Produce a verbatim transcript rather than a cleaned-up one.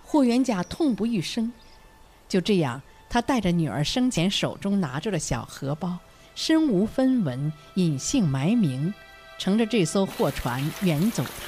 霍元甲痛不欲生。就这样，他带着女儿生前手中拿着的小荷包，身无分文，隐姓埋名，乘着这艘货船远走他